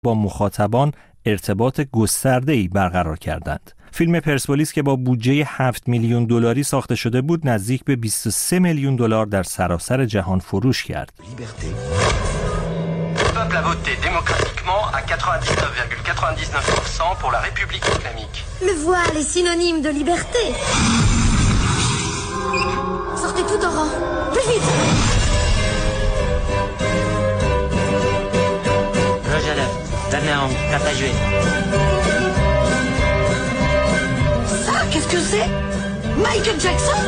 با مخاطبان ارتباط گسترده‌ای برقرار کردند. فیلم پرسپولیس که با بودجه 7 میلیون دلاری ساخته شده بود، نزدیک به 23 میلیون دلار در سراسر جهان فروش کرد. Le peuple a voté démocratiquement à 99,99% pour la République islamique. Le voile est synonyme de liberté. Sortez tout en rang. Plus vite. Roger, donnez un carte à jouer. Ça, qu'est-ce que c'est? Michael Jackson?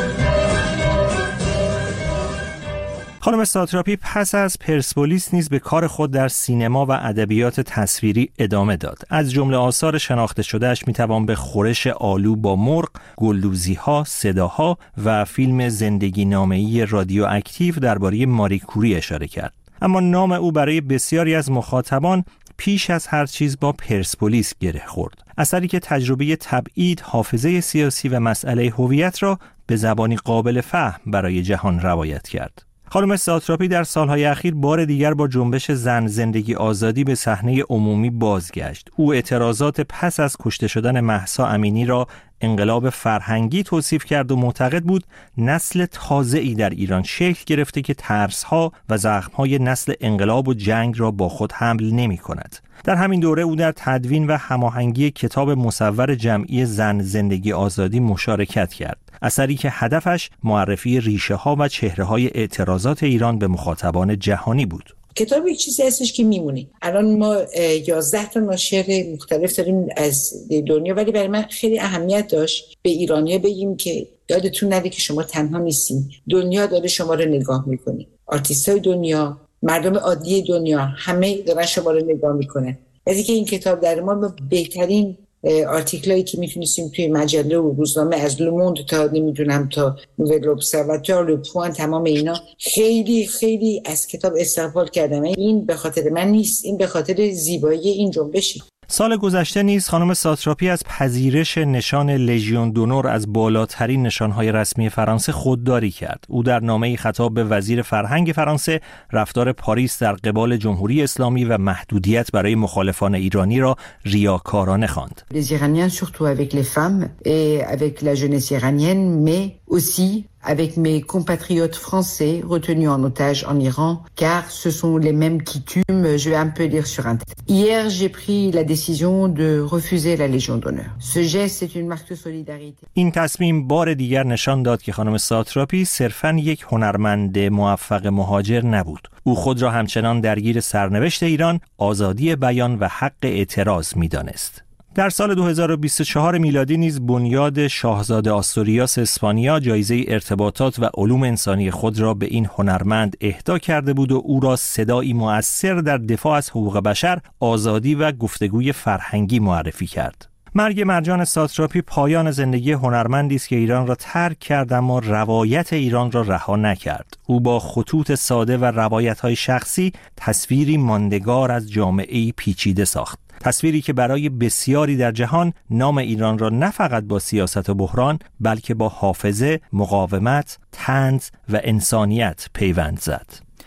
خانم ساتراپی پس از پرسپولیس نیز به کار خود در سینما و ادبیات تصویری ادامه داد. از جمله آثار شناخته شدهش میتوان به خورش آلو با مرغ، گلدوزی‌ها، صداها و فیلم زندگی نامه‌ای رادیواکتیو درباره ماری کوری اشاره کرد. اما نام او برای بسیاری از مخاطبان پیش از هر چیز با پرسپولیس گره خورد. اثری که تجربه تبعید، حافظه سیاسی و مسئله هویت را به زبانی قابل فهم برای جهان روایت کرد. خانم ساتراپی در سالهای اخیر بار دیگر با جنبش زن زندگی آزادی به صحنه عمومی بازگشت. او اعتراضات پس از کشته شدن مهسا امینی را انقلاب فرهنگی توصیف کرد و معتقد بود نسل تازه‌ای در ایران شکل گرفته که ترس‌ها و زخم‌های نسل انقلاب و جنگ را با خود حمل نمی‌کند. در همین دوره او در تدوین و هماهنگی کتاب مصور جمعی زن زندگی آزادی مشارکت کرد. اثری که هدفش معرفی ریشه‌ها و چهره‌های اعتراضات ایران به مخاطبان جهانی بود. کتاب یک چیزی هستش که میمونه. الان ما 11 تا ناشر مختلف داریم از دنیا، ولی برای من خیلی اهمیت داشت به ایرانی‌ها بگیم که یادتون نره که شما تنها نیستین. دنیا داره شما رو نگاه میکنه. آرتیست‌های دنیا، مردم عادی دنیا، همه دارن شما رو نگاه میکنن. از اینکه این کتاب در ما بهترین آرتیکلایی که میتونستیم توی مجله و روزنامه از لوموند تا نمیدونم تا نوول ابزرواتوار، لوپوان، تمام اینا خیلی خیلی از کتاب استقبال کردم. این به خاطر من نیست، این به خاطر زیبایی این جنبشه. سال گذشته نیز خانم ساتراپی از پذیرش نشان لژیون دونور از بالاترین نشانهای رسمی فرانسه خودداری کرد. او در نامه‌ای خطاب به وزیر فرهنگ فرانسه رفتار پاریس در قبال جمهوری اسلامی و محدودیت برای مخالفان ایرانی را ریاکارانه خواند. Les Iraniens surtout avec les femmes et avec la jeunesse iranienne mais aussi avec mes compatriotes français retenus en otage en Iran, car ce sont les mêmes qui tuent. Je vais un peu lire sur Internet. Hier, j'ai pris la décision de refuser la Légion d'honneur. Ce geste est une marque de solidarité. این تصمیم بار دیگر نشان داد که خانم ساتراپی صرفاً یک هنرمند موفق مهاجر نبود. او خود را همچنان درگیر سرنوشت ایران، آزادی بیان و حق اعتراض می‌دانست. در سال 2024 میلادی نیز بنیاد شاهزاده آستوریاس اسپانیا جایزه ارتباطات و علوم انسانی خود را به این هنرمند اهدا کرده بود و او را صدایی مؤثر در دفاع از حقوق بشر، آزادی و گفتگوی فرهنگی معرفی کرد. مرگ مرجان ساتراپی پایان زندگی هنرمندی است که ایران را ترک کرد اما روایت ایران را رها نکرد. او با خطوط ساده و روایت‌های شخصی تصویری ماندگار از جامعه‌ای پیچیده ساخت. تصویری که برای بسیاری در جهان نام ایران را نه فقط با سیاست و بحران بلکه با حافظه، مقاومت، طنز و انسانیت پیوند زد.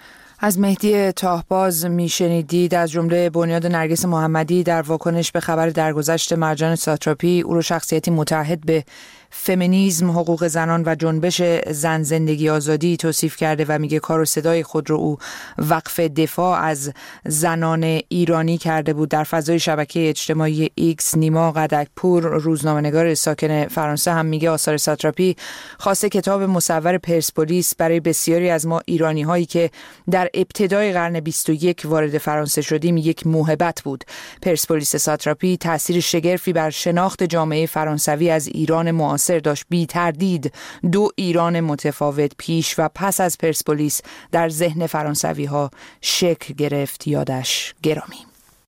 از مهدی تاهباز میشنیدید. از جمله بنیاد نرگس محمدی در واکنش به خبر درگذشت مرجان ساتراپی او را شخصیتی متعهد به فمینیسم، حقوق زنان و جنبش زن زندگی آزادی توصیف کرده و میگه کار و صدای خود رو او وقف دفاع از زنان ایرانی کرده بود. در فضای شبکه اجتماعی ایکس نیما قدکپور، روزنامه‌نگار ساکن فرانسه، هم میگه آثار ساتراپی خاصه کتاب مصور پرسپولیس برای بسیاری از ما ایرانی هایی که در ابتدای قرن 21 وارد فرانسه شدیم یک موهبت بود. پرسپولیس ساتراپی تأثیر شگرفی بر شناخت جامعه فرانسوی از ایران معاصر داشت. بی تردید دو ایران متفاوت پیش و پس از پرسپولیس در ذهن فرانسوی ها شکل گرفت. یادش گرامی.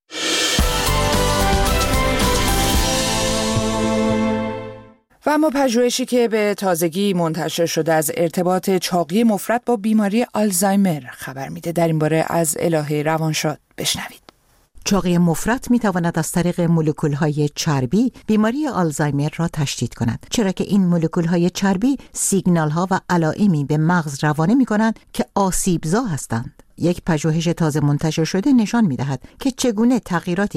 و اما پژوهشی که به تازگی منتشر شده از ارتباط چاقی مفرط با بیماری آلزایمر خبر میده. در این باره از الهه روانشاد بشنوید. چاقی مفرط می تواند از طریق مولکول‌های چربی بیماری آلزایمر را تشدید کند، چرا که این مولکول‌های چربی سیگنال‌ها و علائمی به مغز روانه می‌کنند که آسیبزا هستند. یک پژوهش تازه منتشر شده نشان می‌دهد که چگونه تغییراتی